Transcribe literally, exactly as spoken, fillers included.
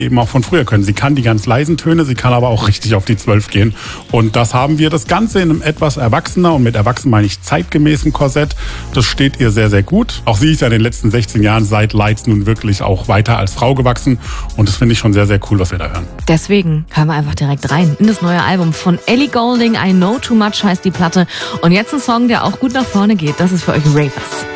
eben auch von früher können. Sie kann die ganz leisen Töne, sie kann aber auch richtig auf die zwölf gehen. Und das haben wir, das Ganze in einem etwas erwachsener, und mit erwachsen meine ich zeitgemäßen Korsett. Das steht ihr sehr, sehr gut. Auch sie ist ja in den letzten sechzehn Jahren seit Lights nun wirklich auch weiter als Frau gewachsen. Und das finde ich schon sehr, sehr cool, was wir da hören. Deswegen hören wir einfach direkt rein in das neue Album von Ellie Goulding. I Know Too Much heißt die Platte. Und jetzt ein Song, der auch gut nach vorne geht. Das ist für euch Ravers.